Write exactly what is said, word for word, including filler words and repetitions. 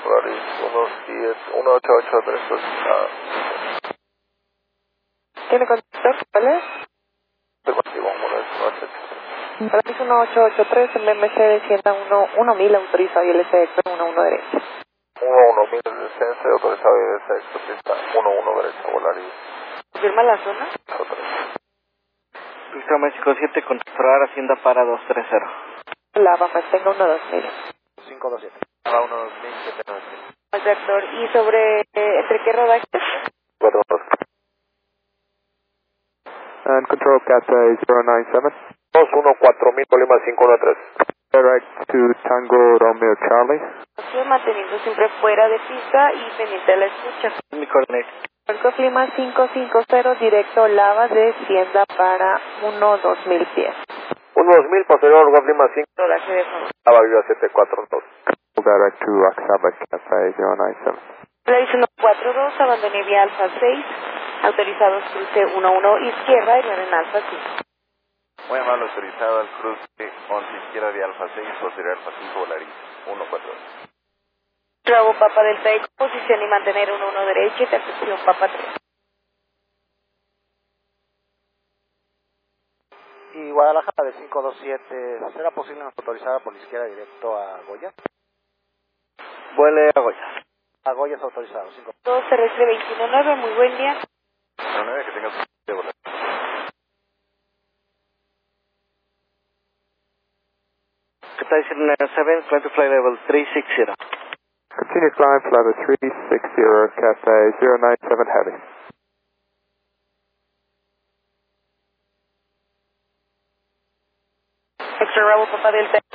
Polaris uno siete uno ocho ocho tres dos. ¿Tiene contactor? ¿Vale? Estoy contigo, uno ocho ocho tres. Polaris uno ocho ocho tres, M M C descienda uno mil, autorizado y L C X uno uno derecha. uno uno mil descenso, autorizado y L C X pista uno uno derecha, Polaris. ¿Confirma la zona? Pista México siete, controlar Hacienda para dos tres cero. Lava, mantenga uno dos mil. cinco dos siete. Lava uno dos mil, siete nueve mil. Director, ¿y sobre, eh, entre qué rodajes? cuatro dos. And control Cathay zero nine seven. dos uno cuatro mil, Lima cinco uno tres. Direct to Tango Romeo Charlie. Estoy manteniendo siempre fuera de pista y pendiente de la escucha. Mi coordinate. Puerto Clima cinco cinco cero, directo Lava, descienda para uno dos mil pies. uno dos mil, posterior Golf Lima cinco. Rodaje de fondo. Lava Viva siete cuatro dos. Direct to Oxabat Cathay zero nine seven. Polaris uno cuatro dos, abandoné vía Alfa seis, autorizados cruce uno uno izquierda y nueve en Alfa cinco. Muy amable, autorizado al cruce once izquierda de Alfa seis, posterior Alfa cinco, Polaris uno cuatro dos. Bravo Papa Delta Eco, posición y mantener uno uno derecha y intercepción Papa tres. Y Guadalajara de cinco dos siete, ¿será posible una autorizada por la izquierda directo a Goya? Vuele a Goya. A Goya es autorizado, cinco. dos terrestre veintiuno nueve, muy buen día. nueve, que tengas de volar. Cathay zero nine seven, climb to flight level three six zero. Continue climb flight level three six zero, Cathay zero nine seven heavy. Extra Bravo Papa Delta